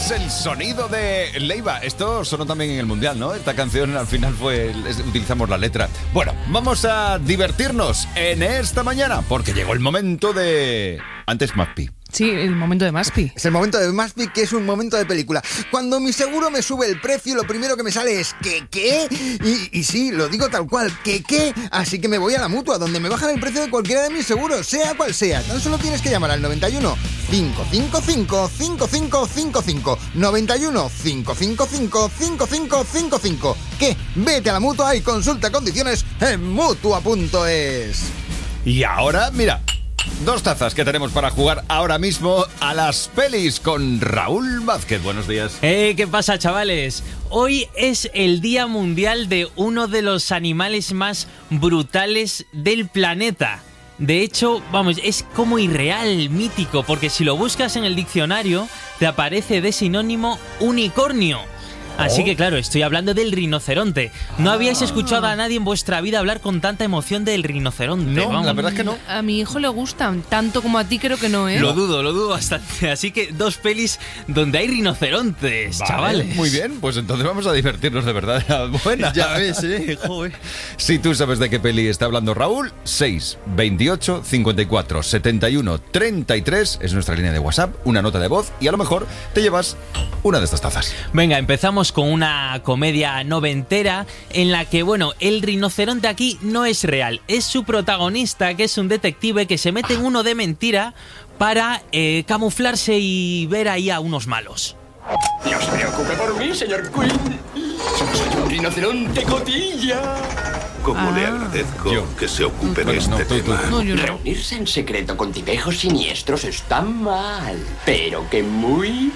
es el sonido de Leiva. Esto sonó también en el Mundial, ¿no? Esta canción al final utilizamos la letra. Bueno, vamos a divertirnos en esta mañana porque llegó el momento de... Antes Magpi. Sí, el momento de Maspi. Es el momento de Maspi, que es un momento de película. Cuando mi seguro me sube el precio, lo primero que me sale es ¿qué? Y sí, lo digo tal cual, ¿qué? Así que me voy a la Mutua, donde me bajan el precio de cualquiera de mis seguros, sea cual sea. Tan solo tienes que llamar al 91 555 5555. 91 555 5555. ¿Qué? Vete a la Mutua y consulta condiciones en Mutua.es. Y ahora, mira... 2 tazas que tenemos para jugar ahora mismo a las pelis con Raúl Vázquez. Buenos días. ¿Qué pasa, chavales? Hoy es el Día Mundial de uno de los animales más brutales del planeta. De hecho, vamos, es como irreal, mítico, porque si lo buscas en el diccionario, te aparece de sinónimo unicornio. Así que claro, estoy hablando del rinoceronte. ¿No habíais escuchado a nadie en vuestra vida hablar con tanta emoción del rinoceronte? No, vamos. La verdad es que no. A mi hijo le gustan, tanto como a ti creo que no, ¿eh? Lo dudo bastante. Así que 2 pelis donde hay rinocerontes, Vale, chavales. muy bien, pues entonces vamos a divertirnos de verdad. Buena. Ya ves, joder. Si tú sabes de qué peli está hablando Raúl, 6 28 54 71 33 es nuestra línea de WhatsApp, una nota de voz y a lo mejor te llevas una de estas tazas. Venga, empezamos con una comedia noventera en la que, bueno, el rinoceronte aquí no es real, es su protagonista, que es un detective que se mete en uno de mentira para camuflarse y ver ahí a unos malos. No se preocupe por mí, señor Quinn. Soy un rinoceronte cotilla. Como le agradezco que se ocupe de Bueno, este tema. No, yo no. Reunirse en secreto con tipejos siniestros está mal, pero que muy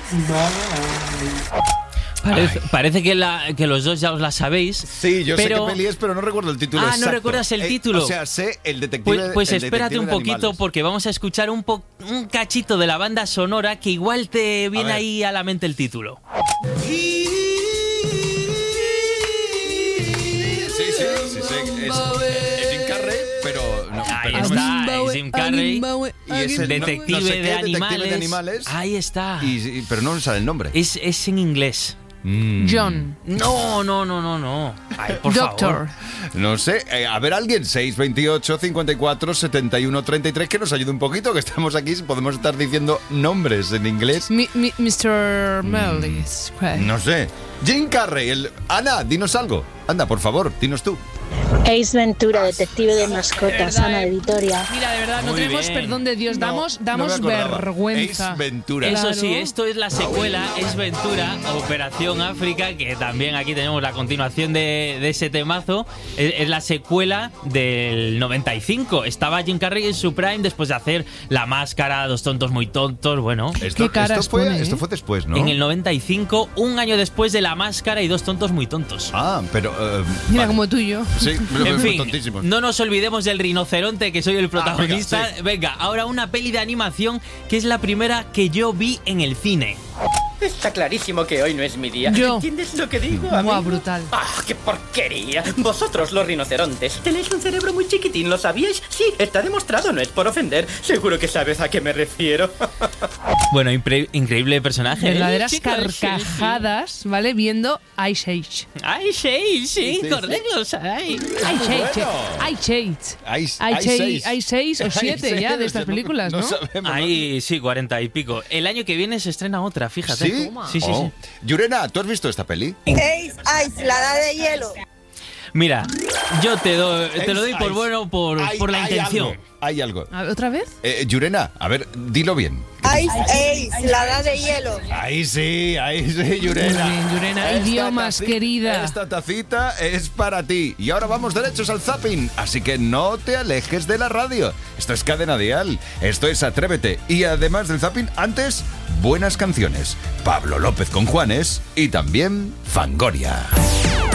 mal. Parece que los dos ya os la sabéis. Sí, yo pero... sé qué peli es, pero no recuerdo el título exacto. ¿No recuerdas el título? O sea, sé el detective. Pues el espérate detective un de poquito animales. porque vamos a escuchar un cachito de la banda sonora que igual te viene ahí a la mente el título. Sí. Es Jim Carrey, pero no. Ahí pero no está, es Jim Carrey. Y es el Detective, no sé qué, de detective de animales. Ahí está. Pero no me sale el nombre. Es en inglés. John. No. Ay, por Doctor. favor. No sé, a ver alguien, 628 54 71 33, que nos ayude un poquito, que estamos aquí, podemos estar diciendo nombres en inglés. Mr. Mellis. No sé. Jim Carrey, Ana, dinos algo. Anda, por favor, dinos tú. Ace Ventura, detective de mascotas, Ana de Vitoria. Mira, de verdad, no Muy tenemos bien. perdón de Dios, damos no me acordaba. vergüenza. Ace Ventura. Eso Claro. sí, esto es la secuela, es Ventura, Operación África, que también aquí tenemos la continuación de ese temazo. Es la secuela del 95. Estaba Jim Carrey en su prime después de hacer La Máscara, Dos tontos muy tontos, bueno. Esto caras fue pone, esto fue después, ¿no? En el 95, un año después de La Máscara y Dos tontos muy tontos. Ah, pero... Mira, vale. como tú y yo. Sí, En fin, tontísimos. no nos olvidemos del rinoceronte, que soy el protagonista. venga, Venga, ahora una peli de animación que es la primera que yo vi en el cine. Está clarísimo que hoy no es mi día. Yo. ¿Entiendes lo que digo, Buah, amigo? brutal. ¡Ah, qué porquería! Vosotros, los rinocerontes, tenéis un cerebro muy chiquitín, ¿lo sabíais? Sí, está demostrado, no es por ofender. Seguro que sabes a qué me refiero. Bueno, increíble personaje. Verdaderas Chicos, carcajadas, ¿vale? Viendo Ice Age. ¡Ay, sí, correcto! ¡Ay! Hay 6 o 7 ya de estas películas, ¿no? sabemos, Ahí sí, 40 y pico. El año que viene se estrena otra, fíjate. ¿Sí? Sí. Oh. Yurena, ¿tú has visto esta peli? Ace Ice, la edad de hielo. Mira, yo te lo doy por bueno por la intención. Hay algo. A ver, ¿otra vez? Yurena, a ver, dilo bien. Ice Ace, la edad de hielo. Ahí sí, Yurena. Muy bien, Yurena. Idiomas, querida. Esta tacita es para ti. Y ahora vamos derechos al zapping. Así que no te alejes de la radio. Esto es Cadena Dial. Esto es Atrévete. Y además del zapping, antes, buenas canciones. Pablo López con Juanes y también Fangoria.